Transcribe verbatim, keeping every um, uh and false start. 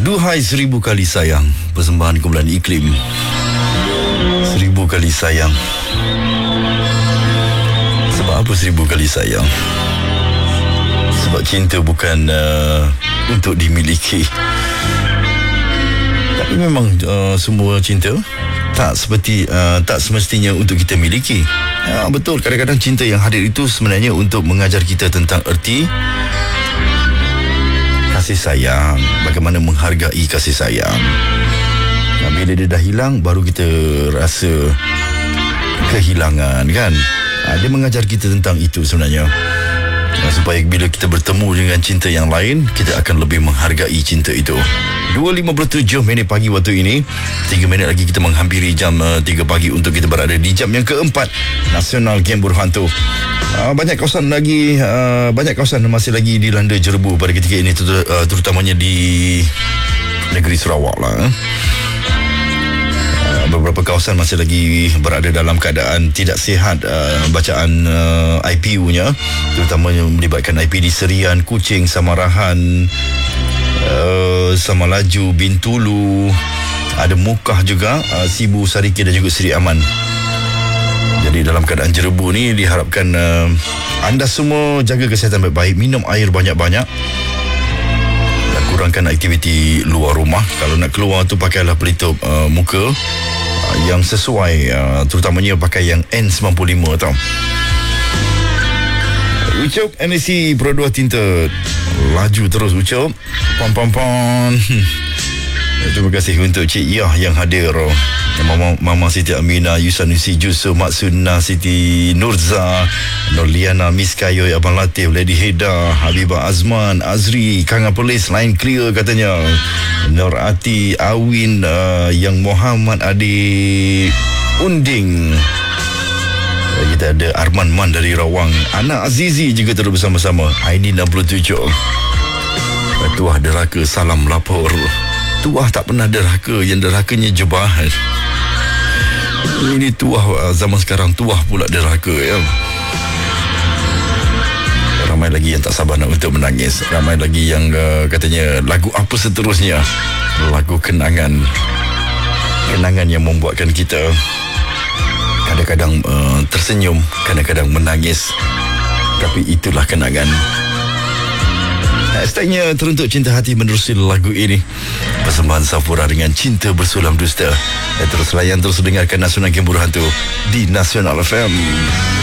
Duhai seribu kali sayang, persembahan kumpulan Iklim. Seribu kali sayang. Sebab apa seribu kali sayang? Sebab cinta bukan uh, untuk dimiliki. Tapi memang uh, semua cinta tak seperti uh, tak semestinya untuk kita miliki. Ya, betul, kadang-kadang cinta yang hadir itu sebenarnya untuk mengajar kita tentang erti kasih sayang, bagaimana menghargai kasih sayang. Nah, bila dia dah hilang, baru kita rasa kehilangan, kan? Nah, dia mengajar kita tentang itu sebenarnya. Nah, supaya bila kita bertemu dengan cinta yang lain, kita akan lebih menghargai cinta itu. dua lima puluh tujuh minit pagi waktu ini, tiga minit lagi kita menghampiri jam uh, tiga pagi untuk kita berada di jam yang keempat Nasional Game Berhantu. Uh, banyak kawasan lagi uh, banyak kawasan masih lagi dilanda jerebu pada ketika ini, terutamanya di negeri Sarawak lah. Eh. Beberapa kawasan masih lagi berada dalam keadaan tidak sihat uh, bacaan uh, I P U-nya, terutamanya melibatkan I P D Serian, Kuching, Samarahan, uh, Samalaju, Bintulu, ada Mukah juga, uh, Sibu, Sariki dan juga Seri Aman. Jadi dalam keadaan jerebu ni diharapkan uh, anda semua jaga kesihatan baik-baik, minum air banyak-banyak, dan kurangkan aktiviti luar rumah. Kalau nak keluar tu pakailah pelitup uh, muka uh, yang sesuai, uh, terutamanya pakai yang N sembilan puluh lima tau. Ucup N A C Pro dua Tinta, laju terus Ucup. Pam pam pam. Terima kasih untuk Cik Yah yang hadir, Mama, Mama Siti Aminah, Yusanusi Jusuf, Mak Sunnah, Siti Nurza, Norliana, Miss Kayoy, Abang Latif, Lady Heda, Habibah Azman, Azri, Kang Polis, line clear katanya. Nur Ati, Awin, uh, Yang Muhammad Adi Unding. Kita ada Arman Man dari Rawang, Anak Azizi juga terus bersama-sama. Aini enam puluh tujuh. Tuah derhaka, salam lapor. Tuah tak pernah derhaka, yang derhakanya jebahan. Ini tuah zaman sekarang, tuah pula derhaka, ya. Ramai lagi yang tak sabar nak untuk menangis. Ramai lagi yang uh, katanya lagu apa seterusnya, lagu kenangan. Kenangan yang membuatkan kita kadang-kadang uh, tersenyum, kadang-kadang menangis. Tapi itulah kenangan. Hashtagnya Teruntuk Cinta Hati menerusi lagu ini. Persembahan Safura dengan Cinta Bersulam Dusta. Dan terus layan, terus dengarkan Nasional Game Berhantu di Nasional F M.